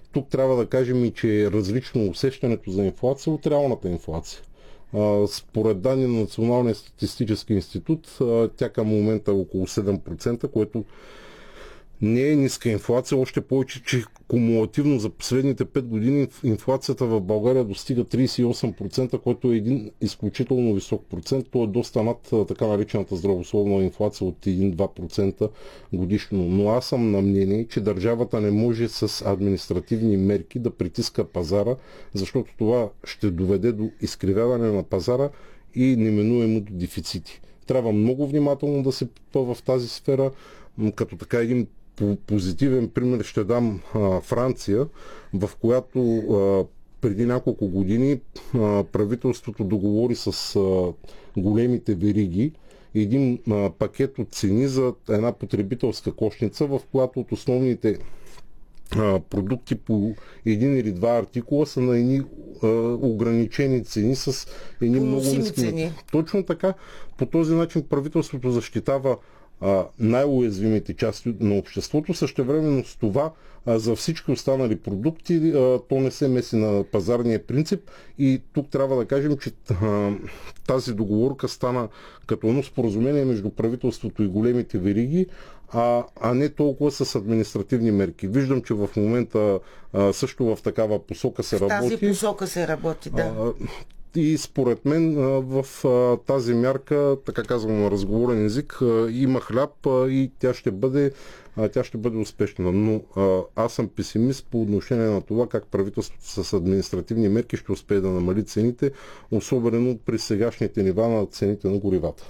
тук трябва да кажем и, че е различно усещането за инфлация от реалната инфлация. Според данни на Националния статистически институт, тя към момента е около 7%, което не е ниска инфлация, още повече, че кумулативно за последните 5 години инфлацията в България достига 38%, което е един изключително висок процент. То е доста над така наречената здравословна инфлация от 1-2% годишно. Но аз съм на мнение, че държавата не може с административни мерки да притиска пазара, защото това ще доведе до изкривяване на пазара и неминуемо до дефицити. Трябва много внимателно да се пипа в тази сфера, като така един позитивен пример ще дам Франция, в която преди няколко години правителството договори с големите вериги един пакет от цени за една потребителска кошница, в която от основните продукти по един или два артикула са на едни ограничени цени с едни много ниски цени. Точно така. По този начин правителството защитава най-уязвимите части на обществото. Същевременно с това за всички останали продукти то не се меси на пазарния принцип и тук трябва да кажем, че тази договорка стана като едно споразумение между правителството и големите вериги, а не толкова с административни мерки. Виждам, че в момента също в такава посока се работи. В тази посока се работи, да. И според мен в тази мярка, така казвам на разговорен език, има хляб и тя ще бъде успешна. Но аз съм песимист по отношение на това как правителството с административни мерки ще успее да намали цените, особено при сегашните нива на цените на горивата.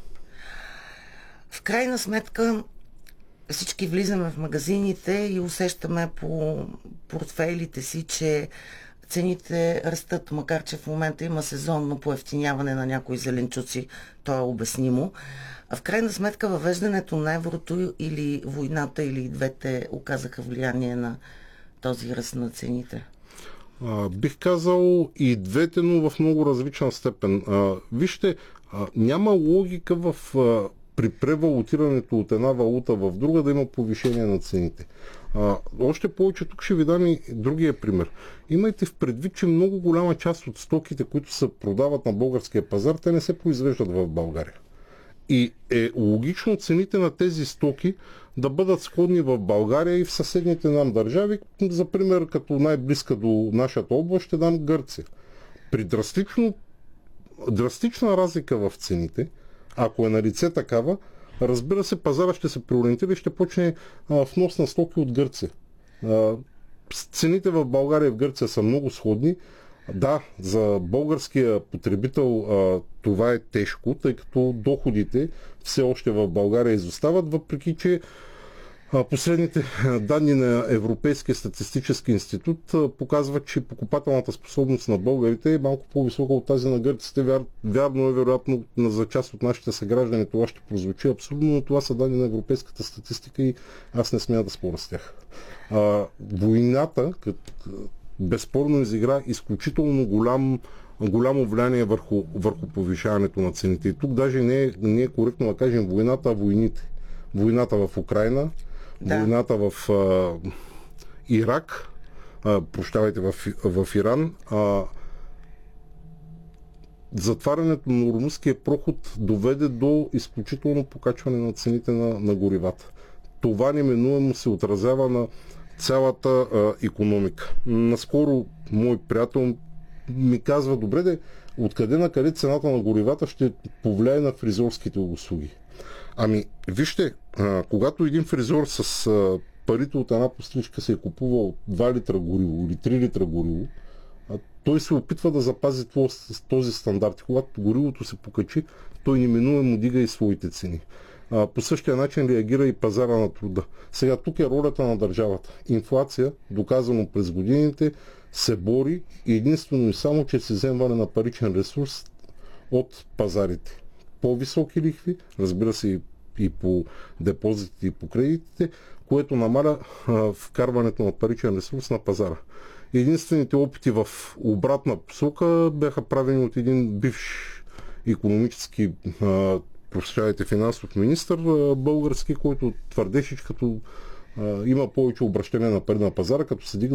В крайна сметка всички влизаме в магазините и усещаме по портфейлите си, че цените растат, макар че в момента има сезонно поевтиняване на някои зеленчуци, то е обяснимо. А в крайна сметка въвеждането на еврото или войната, или двете оказаха влияние на този ръст на цените? Бих казал и двете, но в много различна степен. Вижте, няма логика при превалутирането от една валута в друга да има повишение на цените. Още повече тук ще ви дам и другия пример. Имайте в предвид, че много голяма част от стоките, които се продават на българския пазар, те не се произвеждат в България. И е логично цените на тези стоки да бъдат сходни в България и в съседните нам държави. За пример, като най-близка до нашата област, ще дам Гърция. При драстична разлика в цените, ако е налице такава, разбира се, пазара ще се преориентира и ще почне внос на стоки от Гърция. Цените в България и в Гърция са много сходни. Да, за българския потребител това е тежко, тъй като доходите все още в България изостават, въпреки че последните данни на Европейския статистически институт показват, че покупателната способност на българите е малко по-висока от тази на гърците. Вярно е, вероятно, за част от нашите съграждани това ще прозвучи абсурдно, но това са данни на европейската статистика и аз не смея да споря с тях. Войната безспорно изигра изключително голямо влияние върху повишаването на цените. И тук даже не е коректно да кажем войната, а войните. Войната в Украйна, войната в Ирак, в Иран. Затварянето на Ормузския проход доведе до изключително покачване на цените на горивата. Това неминуемо се отразява на цялата икономика. Наскоро мой приятел ми казва, добре, откъде на къде цената на горивата ще повлияе на фризорските услуги. Ами, вижте, когато един фризьор с парите от една пострижка се е купувал 2 литра гориво или 3 литра гориво, той се опитва да запази този стандарт. Когато горивото се покачи, той неминуемо дига и своите цени. По същия начин реагира и пазара на труда. Сега тук е ролята на държавата. Инфлация, доказано през годините, се бори единствено и само чрез изземване на паричен ресурс от пазарите. По-високи лихви, разбира се и по депозитите и по кредитите, което намаля вкарването на паричен ресурс на пазара. Единствените опити в обратна посока бяха правени от един бивш икономически финансов министър български, който твърдеше, че като има повече обращение на пари на пазара, като се дигна